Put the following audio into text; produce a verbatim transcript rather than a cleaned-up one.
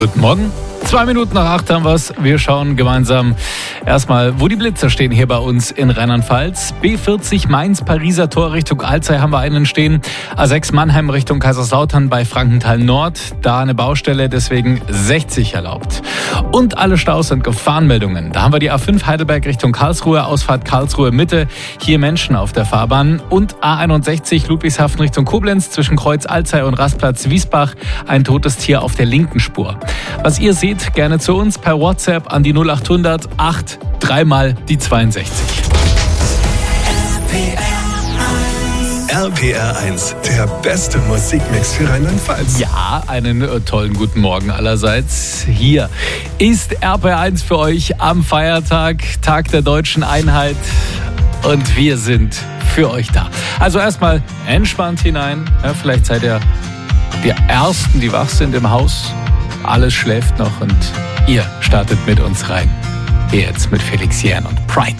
Guten Morgen. Zwei Minuten nach acht haben wir's. Wir schauen gemeinsam erstmal, wo die Blitzer stehen hier bei uns in Rheinland-Pfalz. B vierzig Mainz-Pariser Tor Richtung Alzey haben wir einen stehen. A sechs Mannheim Richtung Kaiserslautern bei Frankenthal Nord. Da eine Baustelle, deswegen sechzig erlaubt. Und alle Staus und Gefahrenmeldungen. Da haben wir die A fünf Heidelberg Richtung Karlsruhe, Ausfahrt Karlsruhe Mitte. Hier Menschen auf der Fahrbahn. Und A einundsechzig Ludwigshafen Richtung Koblenz zwischen Kreuz Alzey und Rastplatz Wiesbach. Ein totes Tier auf der linken Spur. Was ihr seht, gerne zu uns per WhatsApp an die null acht hundert acht dreimal die zweiundsechzig. R P R eins, der beste Musikmix für Rheinland-Pfalz. Ja, einen äh, tollen guten Morgen allerseits. Hier ist R P R eins für euch am Feiertag, Tag der Deutschen Einheit. Und wir sind für euch da. Also erstmal entspannt hinein. Ja, vielleicht seid ihr die Ersten, die wach sind im Haus. Alles schläft noch und ihr startet mit uns rein. Hier jetzt mit Felix Jähn und Pride.